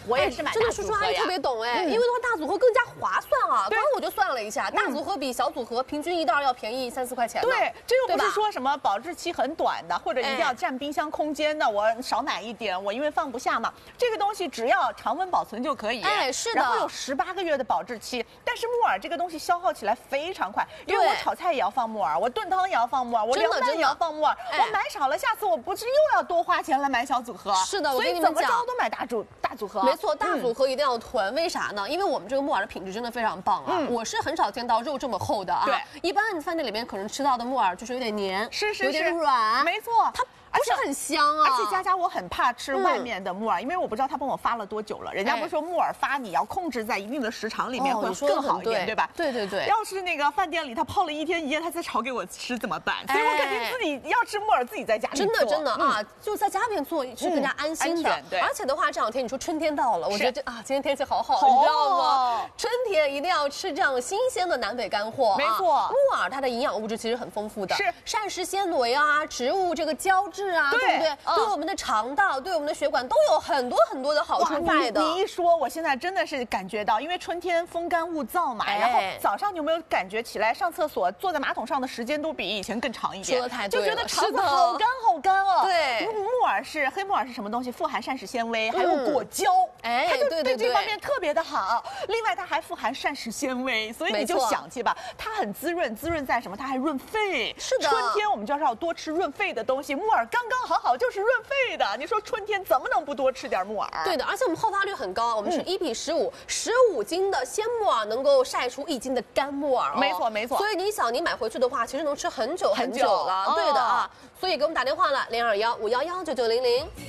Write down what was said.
我也是买大组合呀。 真的，叔叔阿姨特别懂哎，因为的话大组合更加划算啊。刚刚我就算了一下，大组合比小组合平均一袋要便宜3-4块钱。 对，这又不是说什么保质期很短的，或者一定要占冰箱空间的，我少买一点，我因为放不下嘛。这个东西只要常温保存就可以。 哎，是的。 然后有18个月的保质期，但是木耳这个东西消耗起来非常快，因为我炒菜也要放木耳，我炖汤也要放木耳，我凉拌也要放木耳，我买少了，下次我不是又要多花钱来买小组合？ 是的， 所以怎么着都买大组合。 没错，大组合一定要囤，为啥呢？因为我们这个木耳的品质真的非常棒啊！我是很少见到肉这么厚的啊。 对， 一般你饭店里面可能吃到的木耳就是有点黏， 是， 有点软， 没错， 它不是很香啊。 而且佳，我很怕吃外面的木耳，因为我不知道他帮我发了多久了。人家不是说木耳发你要控制在一定的时长里面会更好一点，对吧？ 对。 要是那个饭店里他泡了1天1夜，他再炒给我吃怎么办？所以我感觉自己要吃木耳，自己在家里做。 真的啊，就在家里面做是更加安心的。 对。 而且的话，这2天你说春天到了，我觉得今天天气好好，你知道吗？春天一定要吃这样新鲜的南北干货。 没错， 木耳它的营养物质其实很丰富的， 是膳食纤维啊，植物这个胶质啊，对不对？对我们的肠道、对我们的血管都有很多的好处在的。 你一说，我现在真的是感觉到，因为春天风干物燥嘛，然后早上你有没有感觉起来上厕所坐在马桶上的时间都比以前更长一点？ 说得太对了， 就觉得肠子好干哦。 对， 黑木耳是什么东西？富含膳食纤维，还有果胶，它就对这方面特别的好。另外，它还富含膳食纤维，所以你就想去吧，它很滋润在什么？它还润肺。 是的， 春天我们就是要多吃润肺的东西，木耳刚好就是润肺的。你说春天怎么能不多吃点木耳？ 对的，而且我们后发率很高，我们是1比15，15斤的鲜木耳能够晒出1斤的干木耳。 没错。 所以你想，你买回去的话，其实能吃很久了。对的啊，所以给我们打电话了，0215119900。